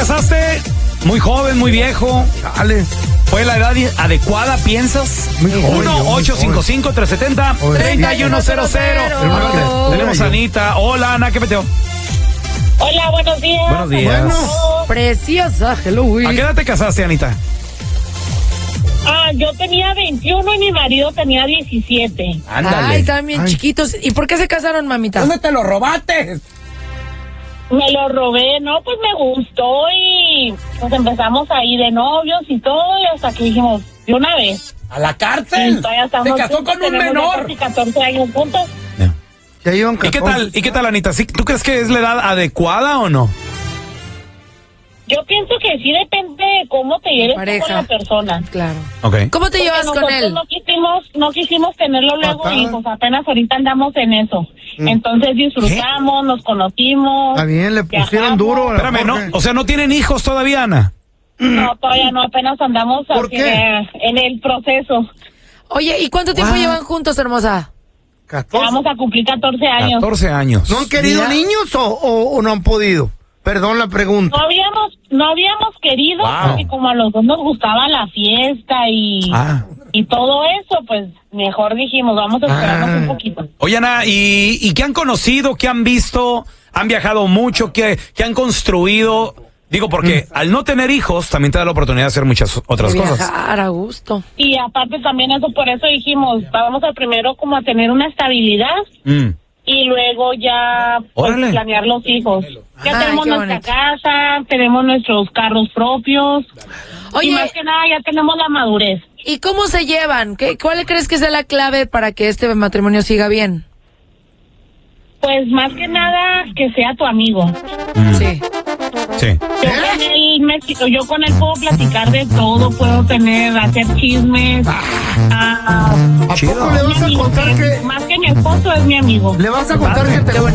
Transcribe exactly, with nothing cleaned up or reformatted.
casaste muy joven, muy viejo? Dale. ¿Fue la edad adecuada, piensas? uno ocho cinco cinco, tres siete cero, tres uno cero cero. Tenemos a Anita. Hola, Ana, ¿qué peteo? Hola, buenos días. Buenos días. Bueno. Preciosa, hello. ¿A qué edad te casaste, Anita? Ah, yo tenía veintiuno y mi marido tenía diecisiete. Ándale. Ay, estaban bien Ay. chiquitos. ¿Y por qué se casaron, mamita? ¿Dónde te lo robaste? Me lo robé, no, pues me gustó y pues empezamos ahí de novios y todo y hasta que dijimos, de una vez. ¿A la Y cárcel? todavía estamos ¿Se casó juntos, con un tenemos ya menor? casi catorce años juntos. Ya llevan ¿Y qué tal, y qué tal, Anita? ¿Sí, ¿Tú crees que es la edad adecuada o no? Yo pienso que sí depende de cómo te lleves tú Pareja. con la persona. Claro. Ok. ¿Cómo te Porque llevas con nosotros él? No quisimos, no quisimos tenerlo luego Patada. hijos, apenas ahorita andamos en eso. Entonces disfrutamos, nos conocimos. Está bien, le pusieron viajamos. duro. a la Espérame, ¿no? Jorge. O sea, ¿no tienen hijos todavía, Ana? No, todavía no, apenas andamos ¿Por así, qué? eh, en el proceso. Oye, ¿y cuánto tiempo Wow. llevan juntos, hermosa? catorce. Vamos a cumplir catorce años. catorce años. ¿No han querido Mira. niños o, o- o no han podido? Perdón la pregunta. No habíamos, no habíamos querido, Wow. porque como a los dos nos gustaba la fiesta y, Ah. y todo eso, pues mejor dijimos, vamos a esperarnos Ah. un poquito. Oye, Ana, ¿y, ¿y qué han conocido? ¿Qué han visto? ¿Han viajado mucho? ¿Qué, qué han construido? Digo, porque al no tener hijos también te da la oportunidad de hacer muchas otras De cosas. viajar a gusto. Y aparte también eso, por eso dijimos, vamos a primero como a tener una estabilidad Mm. y luego ya pues, Órale. planear los hijos. Ya Ay, tenemos qué nuestra bonito. casa, tenemos nuestros carros propios y Oye, más que nada ya tenemos la madurez. ¿y cómo se llevan? ¿Qué, ¿Cuál crees que sea la clave para que este matrimonio siga bien? Pues más que nada que sea tu amigo. Mm. Sí. Sí. Yo con él me, yo con él puedo platicar de todo, puedo tener, hacer chismes. Ah, ¿A Chido. poco le vas a mi amigo, contar que... más que mi esposo es mi amigo. Le vas a contar que te